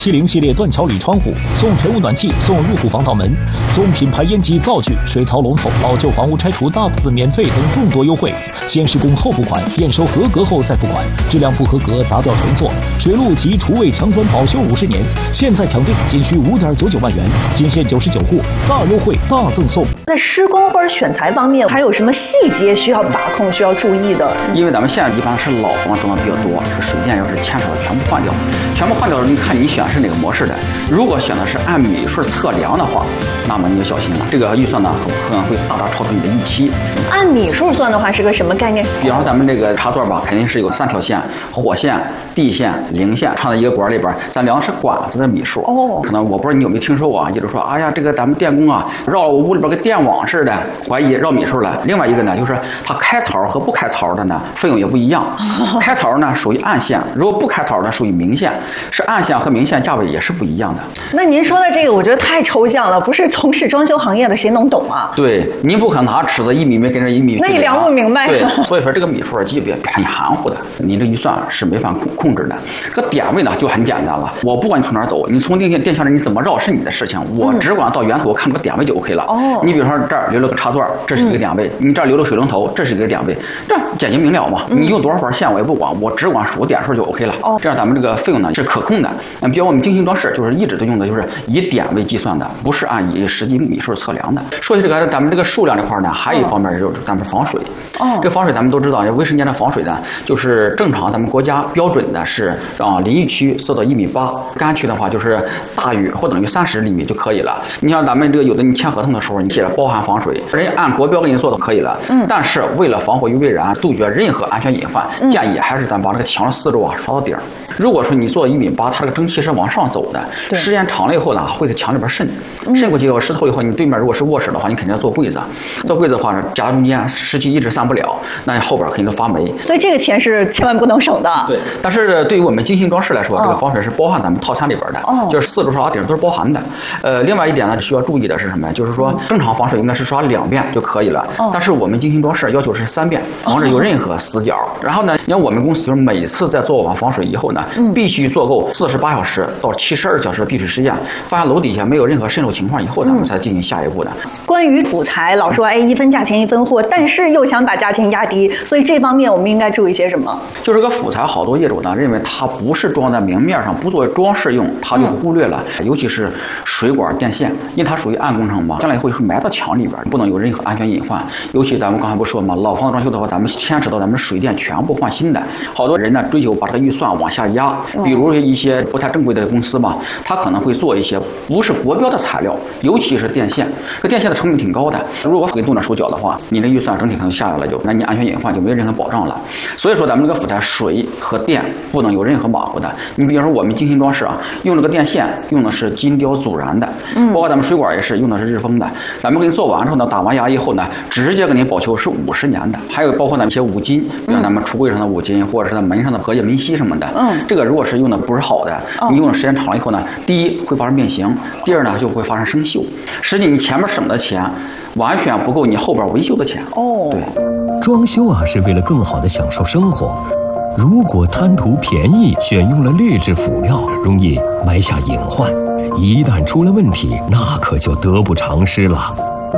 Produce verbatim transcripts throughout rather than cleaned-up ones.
七零系列断桥铝窗户送全屋暖气，送入户防盗门，送品牌烟机灶具、水槽龙头，老旧房屋拆除大部分免费等众多优惠。先施工后付款，验收合格后再付款，质量不合格砸掉重做。水路及厨卫墙砖保修五十年，现在抢定仅需五点九九万元，仅限九十九户，大优惠大赠送。 在施工或者选材方面，还有什么细节需要把控、需要注意的？ 因为咱们现在一般是老房装的比较多，是水电要是牵扯的全部换掉，全部换掉了，你看你选是哪个模式的。如果选的是按米数测量的话，那么你就小心了，这个预算呢可能会大大超出你的预期。 按米数算的话是个什么概念？ 比方说咱们这个插座吧，肯定是有三条线：火线、地线、零线，插在一个管里边，咱量的是管子的米数。哦，可能我不知道你有没有听说过啊，就是说，哎呀，这个咱们电工啊，绕我屋里边跟电网似的，怀疑绕米数了。另外一个呢，就是它开槽和不开槽的呢，费用也不一样。开槽呢属于暗线，如果不开槽呢属于明线，是暗线和明线价位也是不一样的。 那您说的这个，我觉得太抽象了，不是从事装修行业的谁能懂啊？ 对，您不可能拿尺子一米没跟着一米， 那你量不明白。 对，所以说这个米数基本很含糊的，你这预算是没法控控制的。这个点位呢就很简单了，我不管你从哪儿走，你从电线电线上你怎么绕是你的事情，我只管到源头看这个点位就 OK 了。哦，你比如说这儿留了个插座，这是一个点位；嗯、你这儿留了水龙头，这是一个点位，这简洁明了嘛。嗯、你用多少根线我也不管，我只管数点数就 OK 了。哦，这样咱们这个费用呢是可控的。嗯，比如我们精心装饰就是一直都用的就是以点位计算的，不是按以实际米数测量的。说起这个咱们这个数量这块呢，还有一方面就是咱们防水。哦，这个防水咱们都知道，卫生间的防水呢，就是正常咱们国家标准的是啊，淋浴区设到一米八，干区的话就是大于或等于三十厘米就可以了。你像咱们这个有的你签合同的时候，你写着包含防水，人家按国标给你做的可以了。嗯，但是为了防火于未然，杜绝任何安全隐患，嗯、建议还是咱把这个墙四周啊刷到顶。如果说你做一米八，它这个蒸汽是往上走的，时间长了以后呢，会在墙里边渗，渗过去以后湿透以后，你对面如果是卧室的话，你肯定要做柜子，做柜子的话夹在中间，湿气一直散不了，那后边肯定都发霉。 所以这个钱是千万不能省的。 对，但是对于我们精心装饰来说，哦、这个防水是包含咱们套餐里边的，哦、就是四周刷顶都是包含的。呃，另外一点呢，需要注意的是什么？就是说正常防水应该是刷两遍就可以了，哦、但是我们精心装饰要求是三遍，防止有任何死角。哦、然后呢，你看我们公司就是每次在做完防水以后呢，嗯、必须做够四十八小时到七十二小时的闭水实验，发现楼底下没有任何渗漏情况以后，咱们才进行下一步的。嗯、 关于土材，老说哎一分价钱一分货，但是又想把价钱压低，所以这方面我们应该注意些什么？ 就是个辅材，好多业主呢认为它不是装在明面上，不作为装饰用，他就忽略了，嗯、尤其是水管电线，因为它属于暗工程嘛，将来会埋到墙里边，不能有任何安全隐患。尤其咱们刚才不说嘛，老房子装修的话，咱们牵扯到咱们水电全部换新的，好多人呢追求把这个预算往下压，比如一些不太正规的公司嘛，他可能会做一些不是国标的材料，尤其是电线，这电线的成本挺高的，如果给动了手脚的话，你的预算整体可能下来了就，那你安全隐患就没有任何保障了。所以说咱们这个辅材水和电不能有任何马虎的。你比如说我们精心装饰啊，用这个电线用的是金雕阻燃的，嗯，包括咱们水管也是用的是日封的。咱们给你做完之后呢，打完牙以后呢，直接给你保修是五十年的。还有包括咱们一些五金，比如咱们橱柜上的五金，或者是在门上的隔夜门锡什么的，嗯，这个如果是用的不是好的，你用的时间长了以后呢，第一会发生变形，第二呢就会发生生锈。实际你前面省的钱完全不够你后边维修的钱。哦，对， 装修啊是为了更好的享受生活。如果贪图便宜，选用了劣质辅料，容易埋下隐患，一旦出了问题，那可就得不偿失了。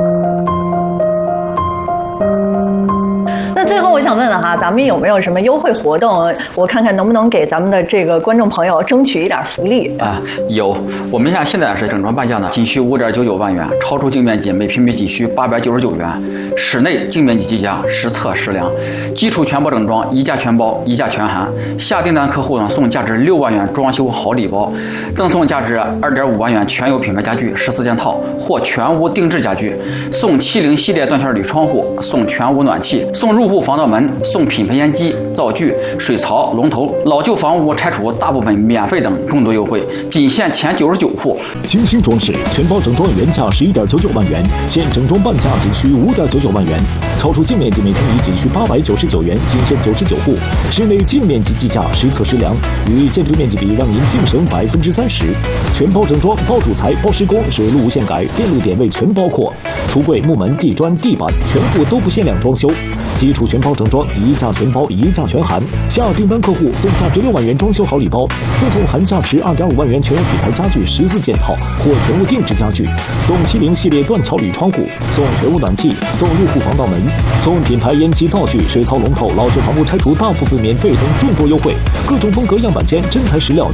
那最后我想问问哈，咱们有没有什么优惠活动？我看看能不能给咱们的这个观众朋友争取一点福利啊？有，我们现在是整装半价呢，仅需五点九九万元，超出净面积每平米仅需八百九十九元，室内净面积计价，实测实量，基础全包整装，一价全包，一价全含。下订单客户呢送价值六万元装修好礼包，赠送价值二点五万元全有品牌家具十四件套或全屋定制家具，送七零系列断桥铝窗户，送全屋暖气，送入户防盗门，送品牌烟机、灶具、水槽、龙头，老旧房屋拆除大部分免费等众多优惠，仅限前九十九户。 精心装饰全包整装原价十一点九九万元，现整装半价仅需五点九九万元，超出净面积每平米仅需八百九十九元，仅限九十九户。室内净面积计价，实测实量，与建筑面积比让您净省百分之三十。全包整装，包主材，包施工，水路无限改，电路点位全包括。厨柜、木门、地砖、地板全部都不限量装修，基础全包整装，一价全包，一价全含。下订单客户送价值六万元装修好礼包，赠送含价值二点五万元全屋品牌家具十四件套或全屋定制家具，送七零系列断桥铝窗户，送全屋暖气，送入户防盗门，送品牌烟机灶具、水槽龙头、老旧房屋拆除大幅度免费等众多优惠，各种风格样板间、真材实料。